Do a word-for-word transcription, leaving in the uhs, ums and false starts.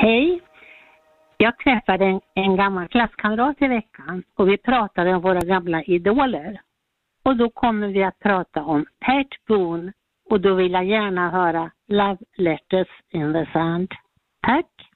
Hej, jag träffade en, en gammal klasskamrat i veckan och vi pratade om våra gamla idoler. Och då kommer vi att prata om Pat Boone och då vill jag gärna höra Love Letters in the Sand. Tack!